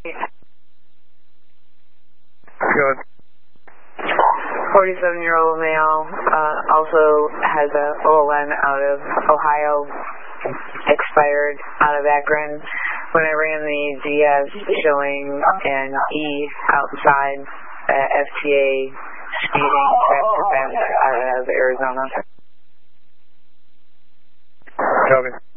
Good. 47-year-old male, also has a OLN out of Ohio, expired out of Akron. When I ran the DS showing an E outside FTA speeding traffic out of Arizona. Copy.